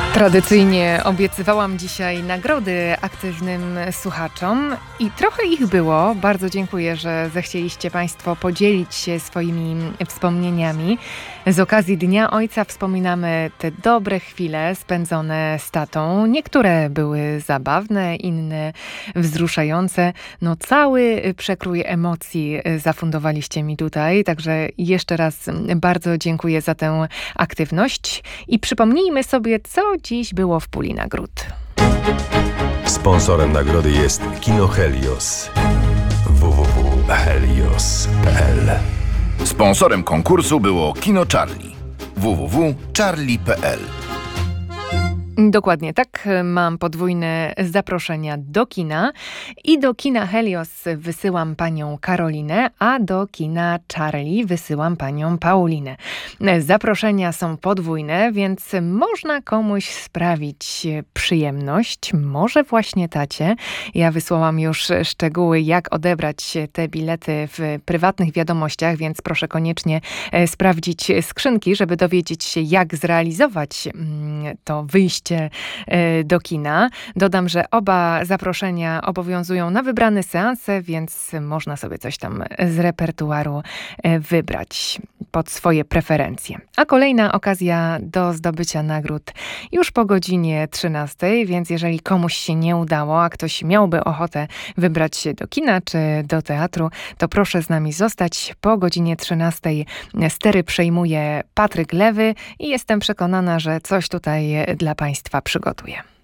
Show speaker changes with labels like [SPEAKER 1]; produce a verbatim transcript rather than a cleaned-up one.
[SPEAKER 1] Tradycyjnie obiecywałam dzisiaj nagrody aktywnym słuchaczom i trochę ich było. Bardzo dziękuję, że zechcieliście Państwo podzielić się swoimi wspomnieniami. Z okazji Dnia Ojca wspominamy te dobre chwile spędzone z tatą. Niektóre były zabawne, inne wzruszające. No cały przekrój emocji zafundowaliście mi tutaj, także jeszcze raz bardzo dziękuję za tę aktywność i przypomnijmy sobie, co dziś było w puli nagród.
[SPEAKER 2] Sponsorem nagrody jest Kino Helios. w w w kropka helios kropka p l.
[SPEAKER 3] Sponsorem konkursu było Kino Charlie. w w w kropka charlie kropka p l.
[SPEAKER 1] Dokładnie tak. Mam podwójne zaproszenia do kina i do kina Helios wysyłam panią Karolinę, a do kina Charlie wysyłam panią Paulinę. Zaproszenia są podwójne, więc można komuś sprawić przyjemność, może właśnie tacie. Ja wysłałam już szczegóły, jak odebrać te bilety w prywatnych wiadomościach, więc proszę koniecznie sprawdzić skrzynki, żeby dowiedzieć się, jak zrealizować to wyjście do kina. Dodam, że oba zaproszenia obowiązują na wybrane seanse, więc można sobie coś tam z repertuaru wybrać pod swoje preferencje. A kolejna okazja do zdobycia nagród już po godzinie trzynastej, więc jeżeli komuś się nie udało, a ktoś miałby ochotę wybrać się do kina czy do teatru, to proszę z nami zostać. Po godzinie trzynastej stery przejmuje Patryk Lewy i jestem przekonana, że coś tutaj dla Państwa przygotuje.